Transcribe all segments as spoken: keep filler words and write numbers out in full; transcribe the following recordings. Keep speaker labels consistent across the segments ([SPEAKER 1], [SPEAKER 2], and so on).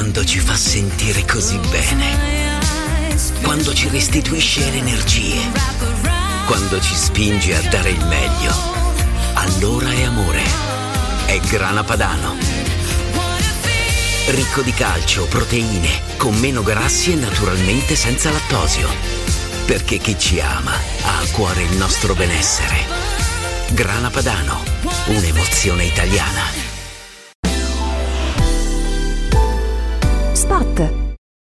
[SPEAKER 1] quando ci fa sentire così bene, quando ci restituisce le energie, quando ci spinge a dare il meglio, allora è amore. È Grana Padano. Ricco di calcio, proteine, con meno grassi e naturalmente senza lattosio. Perché chi ci ama ha a cuore il nostro benessere. Grana Padano, un'emozione italiana.
[SPEAKER 2] Spot.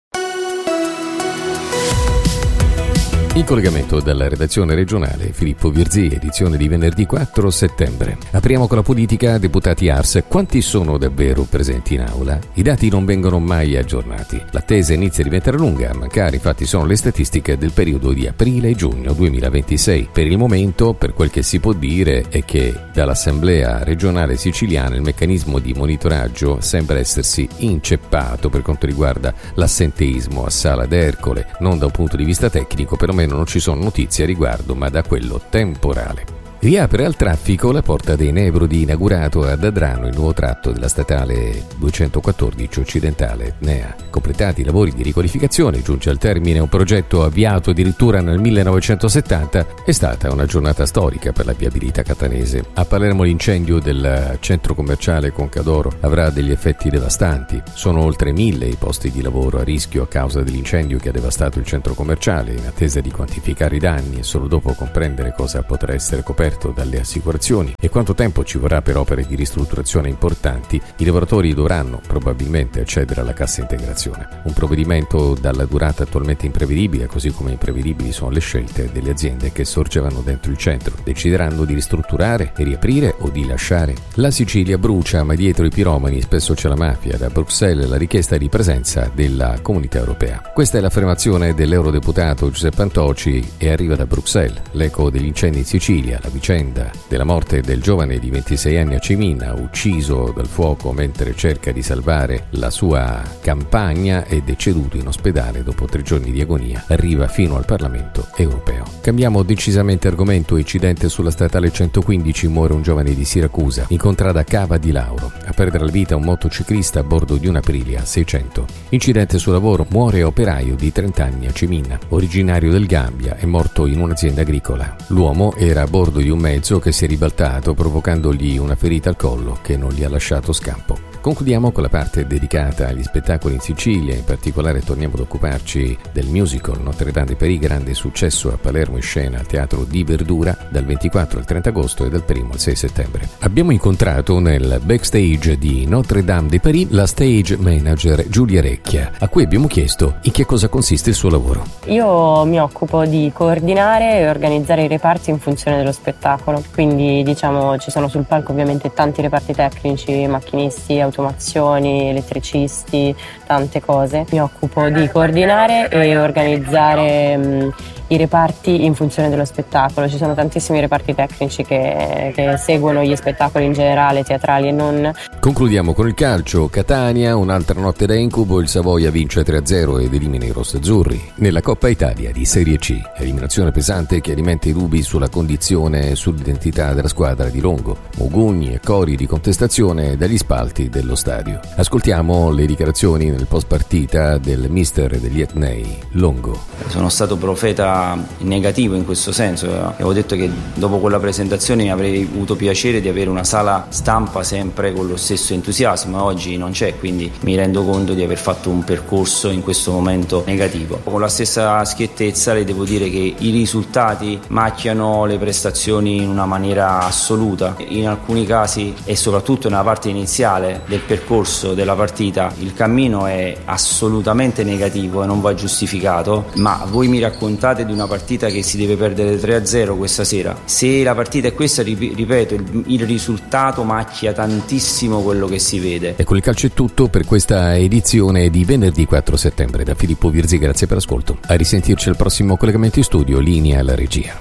[SPEAKER 3] In collegamento dalla redazione regionale, Filippo Virzì, edizione di venerdì quattro settembre. Apriamo con la politica. Deputati Ars, quanti sono davvero presenti in aula? I dati non vengono mai aggiornati. L'attesa inizia a diventare lunga, a mancare infatti sono le statistiche del periodo di aprile e giugno duemilaventisei. Per il momento, per quel che si può dire, è che dall'Assemblea regionale siciliana il meccanismo di monitoraggio sembra essersi inceppato per quanto riguarda l'assenteismo a Sala d'Ercole, non da un punto di vista tecnico, perlomeno non ci sono notizie a riguardo, ma da quello temporale. Riapre al traffico la Porta dei Nebrodi, inaugurato ad Adrano il nuovo tratto della statale duecentoquattordici occidentale N E A. Completati i lavori di riqualificazione, giunge al termine un progetto avviato addirittura nel millenovecentosettanta. È stata una giornata storica per la viabilità catanese. A Palermo l'incendio del centro commerciale Concadoro avrà degli effetti devastanti. Sono oltre mille i posti di lavoro a rischio a causa dell'incendio che ha devastato il centro commerciale. In attesa di quantificare i danni e solo dopo comprendere cosa potrà essere coperto dalle assicurazioni e quanto tempo ci vorrà per opere di ristrutturazione importanti, i lavoratori dovranno probabilmente accedere alla cassa integrazione. Un provvedimento dalla durata attualmente imprevedibile, così come imprevedibili sono le scelte delle aziende che sorgevano dentro il centro. Decideranno di ristrutturare e riaprire o di lasciare. La Sicilia brucia, ma dietro i piromani spesso c'è la mafia. Da Bruxelles la richiesta di presenza della Comunità Europea. Questa è l'affermazione dell'eurodeputato Giuseppe Antoci e arriva da Bruxelles. L'eco degli incendi in Sicilia, la vicenda della morte del giovane di ventisei anni a Cimina, ucciso dal fuoco mentre cerca di salvare la sua campagna e deceduto in ospedale dopo tre giorni di agonia, arriva fino al Parlamento europeo. Cambiamo decisamente argomento. Incidente sulla statale centoquindici, muore un giovane di Siracusa, in contrada Cava di Lauro. A perdere la vita un motociclista a bordo di una Aprilia seicento. Incidente sul lavoro, muore operaio di trenta anni a Cimina, originario del Gambia, è morto in un'azienda agricola. L'uomo era a bordo di un mezzo che si è ribaltato provocandogli una ferita al collo che non gli ha lasciato scampo. Concludiamo con la parte dedicata agli spettacoli in Sicilia, in particolare torniamo ad occuparci del musical Notre Dame de Paris, grande successo a Palermo in scena al Teatro di Verdura dal ventiquattro al trenta agosto e dal primo al sei settembre. Abbiamo incontrato nel backstage di Notre Dame de Paris la stage manager Giulia Recchia, a cui abbiamo chiesto in che cosa consiste il suo lavoro.
[SPEAKER 4] Io mi occupo di coordinare e organizzare i reparti in funzione dello spettacolo, quindi diciamo ci sono sul palco ovviamente tanti reparti tecnici, macchinisti, automazioni, elettricisti, tante cose. Mi occupo di coordinare e organizzare mh, i reparti in funzione dello spettacolo. Ci sono tantissimi reparti tecnici che, che seguono gli spettacoli in generale, teatrali e non.
[SPEAKER 3] Concludiamo con il calcio. Catania, un'altra notte da incubo, il Savoia vince tre a zero ed elimina i rossazzurri nella Coppa Italia di Serie C. Eliminazione pesante che alimenta i dubbi sulla condizione e sull'identità della squadra di Longo. Mugugni e cori di contestazione dagli spalti dello stadio. Ascoltiamo le dichiarazioni nel post partita del mister degli etnei, Longo.
[SPEAKER 5] Sono stato profeta negativo in questo senso. Avevo detto che dopo quella presentazione avrei avuto piacere di avere una sala stampa sempre con lo stesso entusiasmo. Oggi non c'è, quindi mi rendo conto di aver fatto un percorso in questo momento negativo. Con la stessa schiettezza le devo dire che i risultati macchiano le prestazioni in una maniera assoluta. In alcuni casi e soprattutto nella parte iniziale del percorso della partita il cammino è assolutamente negativo e non va giustificato, ma voi mi raccontate di una partita che si deve perdere tre a zero questa sera. Se la partita è questa, ripeto, il, il risultato macchia tantissimo quello che si vede.
[SPEAKER 3] Ecco, il calcio è tutto per questa edizione di venerdì quattro settembre. Da Filippo Virzì, grazie per l'ascolto. A risentirci al prossimo collegamento in studio, linea alla regia.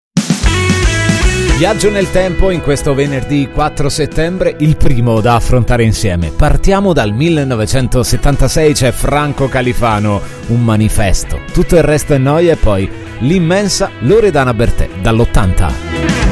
[SPEAKER 6] Viaggio nel tempo in questo venerdì quattro settembre, il primo da affrontare insieme. Partiamo dal millenovecentosettantasei, c'è Franco Califano, Un manifesto. Tutto il resto è noia e poi l'immensa Loredana Bertè dall'ottanta.